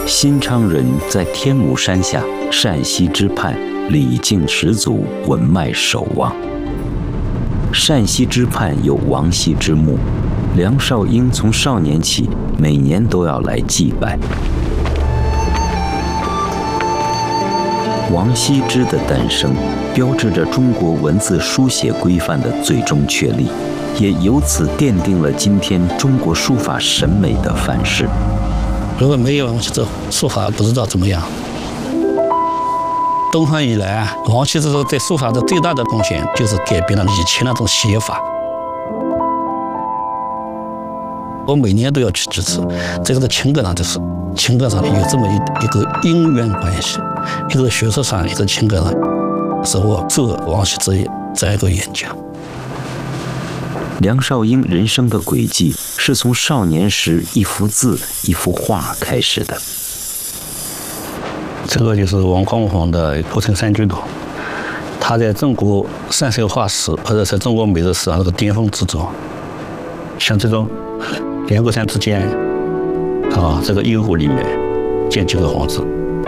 新昌人在天姥山下单溪之畔，礼敬始祖，文脉守望。单溪之畔有王羲之墓，梁少英从少年起每年都要来祭拜。王羲之的诞生，标志着中国文字书写规范的最终确立，也由此奠定了今天中国书法审美的范式。 如果没有王羲之，书法不知道怎么样。东汉以来啊，王羲之对书法的最大的贡献就是改变了以前那种写法。我每年都要去几次，在这个情感上有这么一个因缘关系，一个学术上，一个情感上，是我做王羲之这样一个演讲。 梁少英人生的轨迹是从少年时一幅字一幅画开始的。 这个就是王光宏的《蒲城三居图》，他在中国山水画史或者在中国美术史上是个巅峰之作。像这种两个山之间这个幽湖里面建几个房子。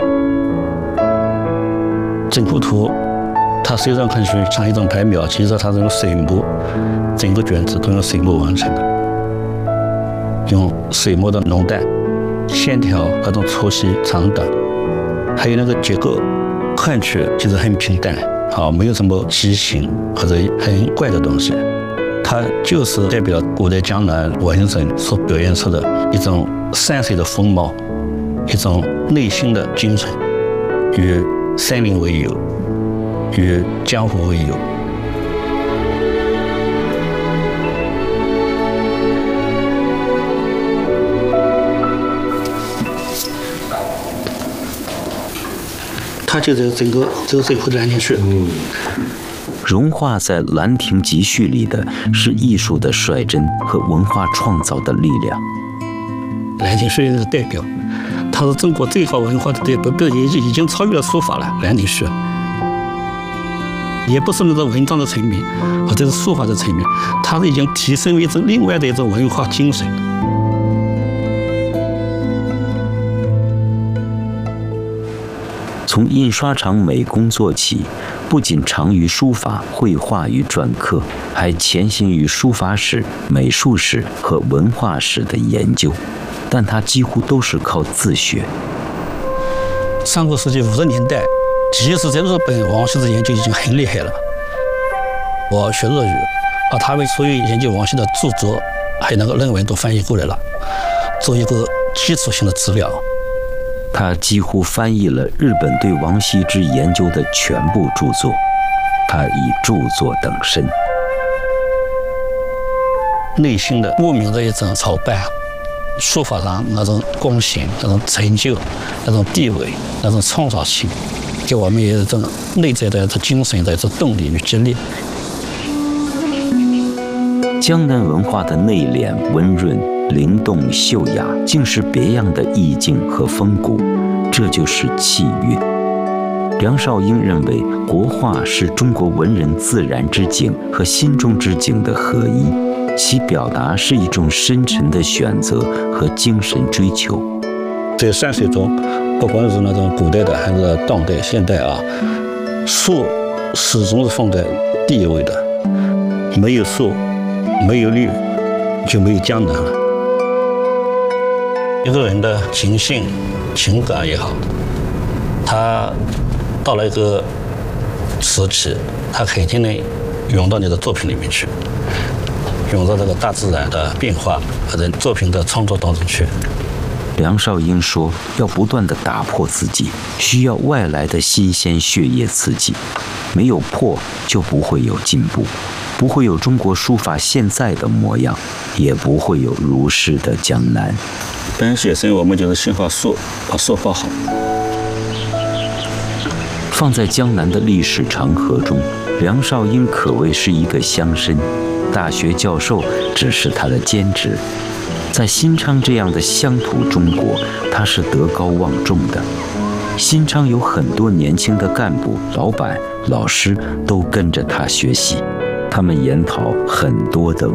整幅图它虽然看上去像一种白描，其实它是用水墨，整个卷子都用水墨完成的，用水墨的浓淡、线条、各种粗细、长短，还有那个结构，看去就是很平淡，没有什么畸形或者很怪的东西。它就是代表古代江南文人所表现出的一种山水的风貌，一种内心的精神，与山林为友，与江湖为友。它就在整个这幅《兰亭序》。 融化在《兰亭集序》里的是艺术的率真和文化创造的力量。 《兰亭序》是代表，它是中国最高文化的代表，已经超越了书法了。《兰亭序》也不是那种文章的层面，或者是书法的层面，它是已经提升为另外的一种文化精神。 从印刷厂美工做起，不仅长于书法、绘画与篆刻，还潜心于书法史、美术史和文化史的研究，但他几乎都是靠自学。 上个世纪50年代，即使在日本，王羲之研究已经很厉害了。我学日语，把他们所有研究王羲的著作，还有那个论文都翻译过来了，做一个基础性的资料。 他几乎翻译了日本对王羲之研究的全部著作，他以著作等身。 内心的莫名的一种朝拜，书法上那种贡献、那种成就、那种地位、那种创造性，给我们一种内在的精神的一种动力与激励。 江南文化的内敛、温润、灵动、秀雅，竟是别样的意境和风骨，这就是气韵。梁少英认为，国画是中国文人自然之景和心中之景的合一，其表达是一种深沉的选择和精神追求。 在山水中，不管是那种古代的还是当代、现代树始终是放在第一位的，没有树，没有绿，就没有江南了。一个人的情性、情感也好，他到了一个时期，他肯定能涌到你的作品里面去，涌到这个大自然的变化或者作品的创作当中去。 梁少英说，要不断地打破自己，需要外来的新鲜血液刺激，没有破就不会有进步，不会有中国书法现在的模样，也不会有如是的江南。 本学生我们就是先把树包好。 放在江南的历史长河中，梁少英可谓是一个乡绅，大学教授只是他的兼职。在新昌这样的乡土中国，他是德高望重的。新昌有很多年轻的干部、老板、老师都跟着他学习，他们研讨很多的问题。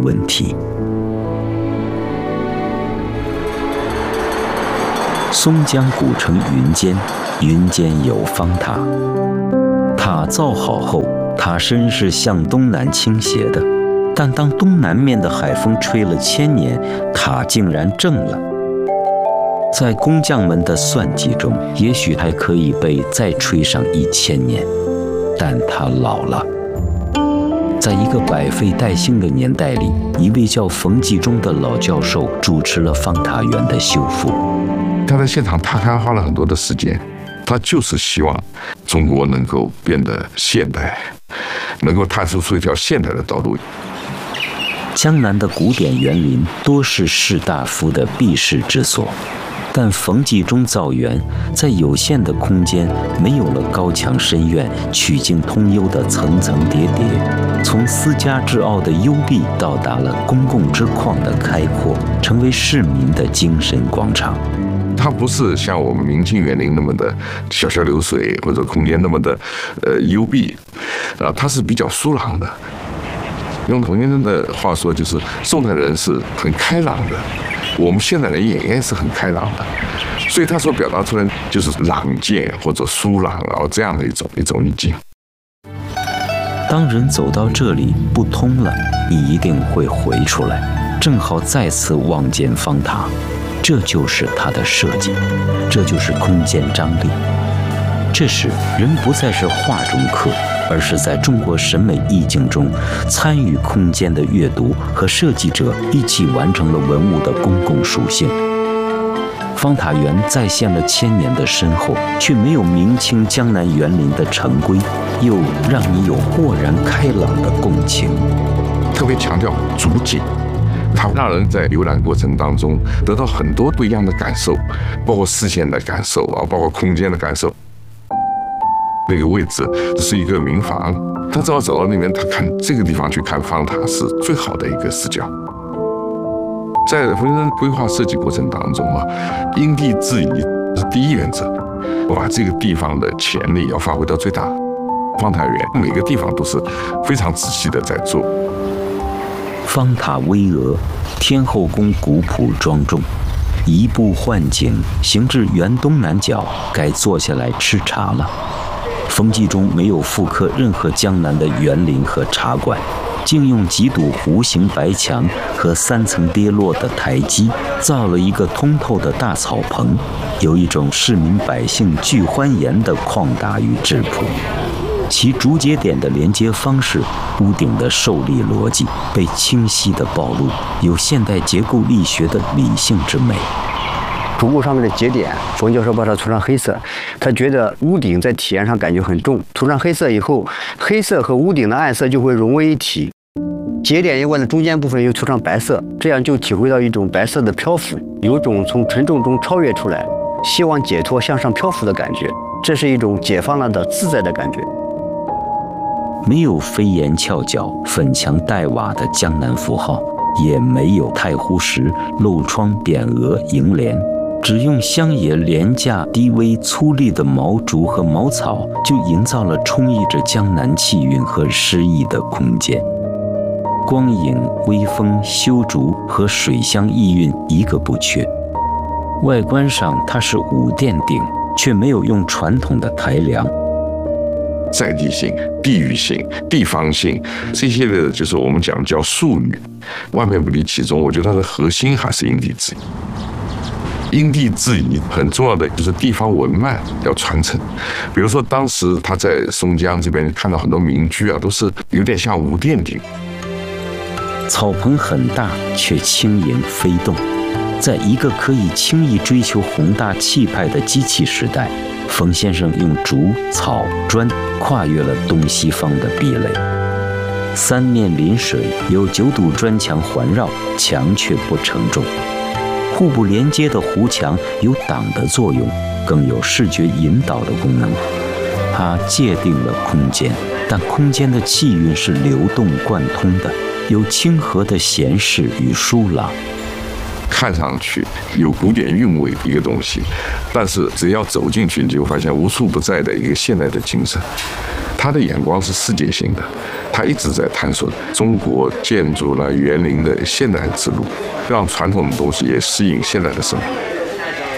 松江古城云间，云间有方塔。塔造好后，塔身是向东南倾斜的，但当东南面的海风吹了1000年，塔竟然正了。在工匠们的算计中，也许还可以被再吹上1000年，但它老了。在一个百废待兴的年代里，一位叫冯继忠的老教授主持了方塔园的修复。 他在现场，他还花了很多的时间，他就是希望中国能够变得现代，能够探索出一条现代的道路。 江南的古典园林多是士大夫的避世之所，但冯继忠造园在有限的空间，没有了高墙深院、曲径通幽的层层叠叠，从私家至傲的幽闭，到达了公共之旷的开阔，成为市民的精神广场。 它不是像我们明清园林那么的小桥流水，或者空间那么的幽闭，它是比较疏朗的。用童先生的话说，就是宋代人是很开朗的，我们现代人也应该是很开朗的，所以他所表达出来就是朗健或者疏朗，然后这样的一种意境。 当人走到这里不通了，你一定会回出来，正好再次望见方塔。这就是它的设计，这就是空间张力。这时，人不再是画中客，而是在中国审美意境中参与空间的阅读，和设计者一起完成了文物的公共属性。方塔园再现了1000年的深厚，却没有明清江南园林的成规，又让你有豁然开朗的共情。 特别强调主景，它让人在游览过程当中得到很多不一样的感受，包括视线的感受啊，包括空间的感受。那个位置是一个民房，他只要走到那边，他看这个地方去看方塔是最好的一个视角。在冯先生规划设计过程当中啊，因地制宜是第一原则，我把这个地方的潜力要发挥到最大。方塔园每个地方都是非常仔细的在做。 方塔巍峨，天后宫古朴庄重，移步换景，行至园东南角，该坐下来吃茶了。冯继忠没有复刻任何江南的园林和茶馆，竟用几堵弧形白墙和3层跌落的台基，造了一个通透的大草棚，有一种市民百姓俱欢颜的旷达与质朴。其竹节点的连接方式，屋顶的受力逻辑被清晰地暴露，有现代结构力学的理性之美。 竹构上面的节点，冯教授把它涂上黑色，他觉得屋顶在体验上感觉很重，涂上黑色以后，黑色和屋顶的暗色就会融为一体。节点以外的中间部分又涂上白色，这样就体会到一种白色的漂浮，有种从沉重中超越出来，希望解脱向上漂浮的感觉，这是一种解放了的自在的感觉。 没有飞檐翘角、粉墙黛瓦的江南符号，也没有太湖石、漏窗、匾额、楹联，只用乡野廉价、低微、粗粝的毛竹和茅草，就营造了充溢着江南气韵和诗意的空间。光影、微风、修竹和水乡意韵一个不缺。外观上它是五殿顶，却没有用传统的台梁。 在地性、地域性、地方性这些的，就是我们讲叫术语，万变不离其宗。我觉得它的核心还是因地制宜。因地制宜很重要的就是地方文脉要传承。比如说，当时他在松江这边看到很多民居啊，都是有点像无殿顶。 草棚很大，却轻盈飞动。在一个可以轻易追求宏大气派的机器时代，冯先生用竹、草、砖跨越了东西方的壁垒。三面临水，有9堵砖墙环绕，墙却不承重。互不连接的弧墙有挡的作用，更有视觉引导的功能。它界定了空间，但空间的气韵是流动贯通的，有清和的闲适与疏朗。 看上去有古典韵味的一个东西，但是只要走进去，你就会发现无处不在的一个现代的精神。他的眼光是世界性的，他一直在探索中国建筑了园林的现代之路，让传统的东西也适应现代的生活。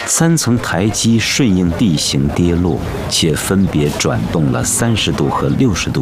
3层台基顺应地形跌落，且分别转动了30度和60度。